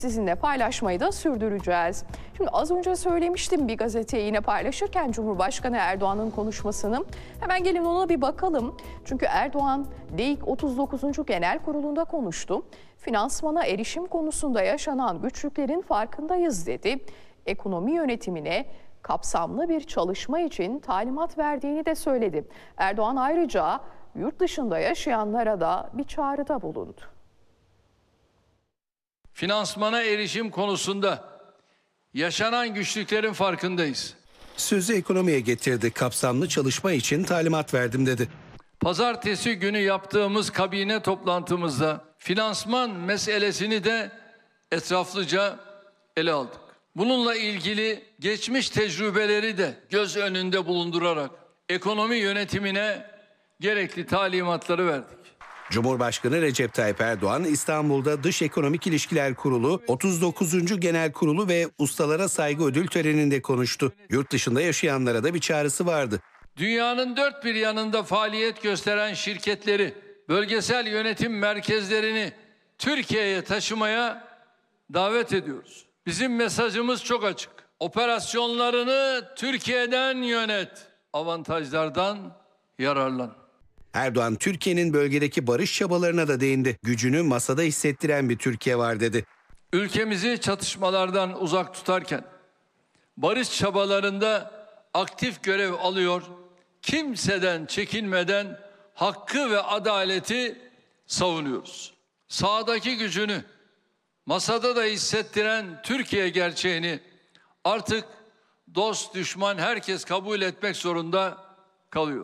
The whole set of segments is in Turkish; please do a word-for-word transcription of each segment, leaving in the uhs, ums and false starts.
Sizinle paylaşmayı da sürdüreceğiz. Şimdi az önce söylemiştim bir gazeteye yine paylaşırken Cumhurbaşkanı Erdoğan'ın konuşmasını. Hemen gelin ona bir bakalım. Çünkü Erdoğan DİİK otuz dokuzuncu Genel Kurulu'nda konuştu. Finansmana erişim konusunda yaşanan güçlüklerin farkındayız dedi. Ekonomi yönetimine kapsamlı bir çalışma için talimat verdiğini de söyledi. Erdoğan ayrıca yurt dışında yaşayanlara da bir çağrıda bulundu. Finansmana erişim konusunda yaşanan güçlüklerin farkındayız. Sözü ekonomiye getirdi. Kapsamlı çalışma için talimat verdim dedi. Pazartesi günü yaptığımız kabine toplantımızda finansman meselesini de etraflıca ele aldık. Bununla ilgili geçmiş tecrübeleri de göz önünde bulundurarak ekonomi yönetimine gerekli talimatları verdik. Cumhurbaşkanı Recep Tayyip Erdoğan İstanbul'da Dış Ekonomik İlişkiler Kurulu, otuz dokuzuncu Genel Kurulu ve Ustalara Saygı Ödül töreninde konuştu. Yurt dışında yaşayanlara da bir çağrısı vardı. Dünyanın dört bir yanında faaliyet gösteren şirketleri, bölgesel yönetim merkezlerini Türkiye'ye taşımaya davet ediyoruz. Bizim mesajımız çok açık. Operasyonlarını Türkiye'den yönet, avantajlardan yararlan. Erdoğan, Türkiye'nin bölgedeki barış çabalarına da değindi. Gücünü masada hissettiren bir Türkiye var dedi. Ülkemizi çatışmalardan uzak tutarken barış çabalarında aktif görev alıyor, kimseden çekinmeden hakkı ve adaleti savunuyoruz. Sahadaki gücünü masada da hissettiren Türkiye gerçeğini artık dost düşman herkes kabul etmek zorunda kalıyor.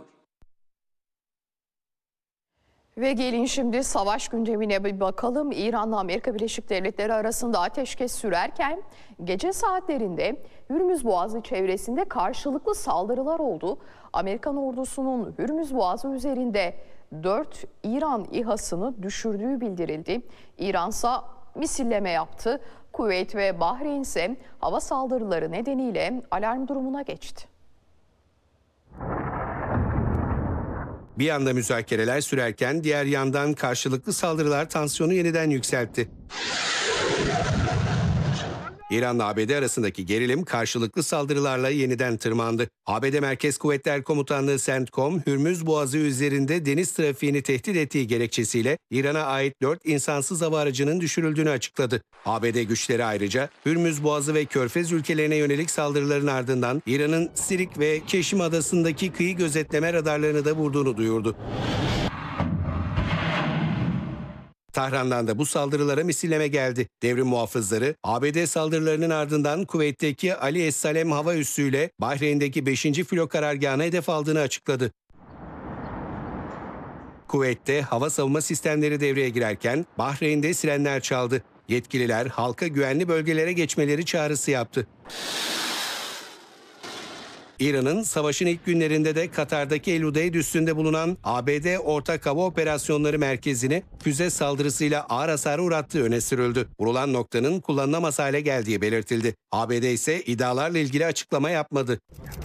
Ve gelin şimdi savaş gündemine bir bakalım. İran'la Amerika Birleşik Devletleri arasında ateşkes sürerken gece saatlerinde Hürmüz Boğazı çevresinde karşılıklı saldırılar oldu. Amerikan ordusunun Hürmüz Boğazı üzerinde dört İran İHA'sını düşürdüğü bildirildi. İran ise misilleme yaptı. Kuveyt ve Bahreyn ise hava saldırıları nedeniyle alarm durumuna geçti. Bir yanda müzakereler sürerken diğer yandan karşılıklı saldırılar tansiyonu yeniden yükseltti. İran'la A B D arasındaki gerilim karşılıklı saldırılarla yeniden tırmandı. A B D Merkez Kuvvetler Komutanlığı CENTCOM, Hürmüz Boğazı üzerinde deniz trafiğini tehdit ettiği gerekçesiyle İran'a ait dört insansız hava aracının düşürüldüğünü açıkladı. A B D güçleri ayrıca Hürmüz Boğazı ve Körfez ülkelerine yönelik saldırıların ardından İran'ın Sirik ve Keşim Adası'ndaki kıyı gözetleme radarlarını da vurduğunu duyurdu. Tahran'dan da bu saldırılara misilleme geldi. Devrim muhafızları A B D saldırılarının ardından Kuveyt'teki Ali Es-Salem hava üssüyle Bahreyn'deki beşinci filo karargahına hedef aldığını açıkladı. Kuveyt'te hava savunma sistemleri devreye girerken Bahreyn'de sirenler çaldı. Yetkililer halka güvenli bölgelere geçmeleri çağrısı yaptı. İran'ın savaşın ilk günlerinde de Katar'daki El Udeyd üssünde bulunan A B D Ortak Hava Operasyonları Merkezi'ni füze saldırısıyla ağır hasara uğrattığı öne sürüldü. Vurulan noktanın kullanılamaz hale geldiği belirtildi. A B D ise iddialarla ilgili açıklama yapmadı.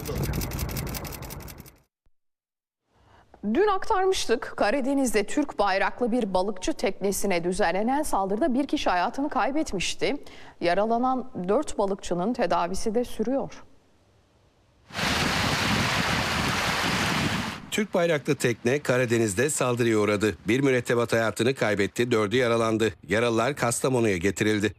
Dün aktarmıştık, Karadeniz'de Türk bayraklı bir balıkçı teknesine düzenlenen saldırıda bir kişi hayatını kaybetmişti. Yaralanan dört balıkçının tedavisi de sürüyor. Türk bayraklı tekne Karadeniz'de saldırıya uğradı. Bir mürettebat hayatını kaybetti, dördü yaralandı. Yaralılar Kastamonu'ya getirildi.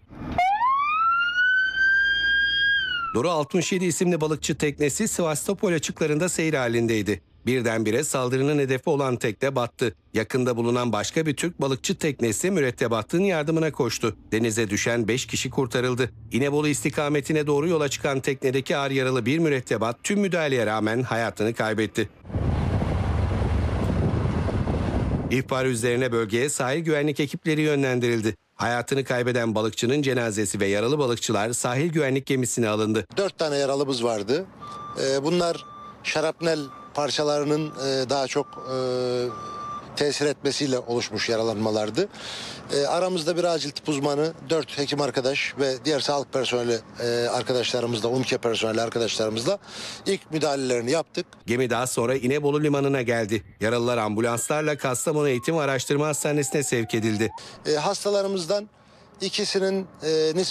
Doru altmış yedi isimli balıkçı teknesi Sivastopol açıklarında seyir halindeydi. Birdenbire saldırının hedefi olan tekne battı. Yakında bulunan başka bir Türk balıkçı teknesi mürettebatın yardımına koştu. Denize düşen beş kişi kurtarıldı. İnebolu istikametine doğru yola çıkan teknedeki ağır yaralı bir mürettebat tüm müdahaleye rağmen hayatını kaybetti. İhbar üzerine bölgeye sahil güvenlik ekipleri yönlendirildi. Hayatını kaybeden balıkçının cenazesi ve yaralı balıkçılar sahil güvenlik gemisine alındı. Dört tane yaralımız vardı. Bunlar şarapnel parçalarının daha çok tesir etmesiyle oluşmuş yaralanmalardı. Aramızda bir acil tıp uzmanı, dört hekim arkadaş ve diğer sağlık personeli arkadaşlarımızla, UMKE personeli arkadaşlarımızla ilk müdahalelerini yaptık. Gemi daha sonra İnebolu Limanı'na geldi. Yaralılar ambulanslarla Kastamonu Eğitim ve Araştırma Hastanesi'ne sevk edildi. Hastalarımızdan ikisinin nispeten